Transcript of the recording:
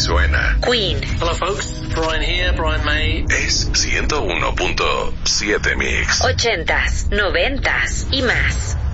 suena. Queen. Hello folks, Brian here, Brian May. Es 101.7 Mix. 80s, 90s y más.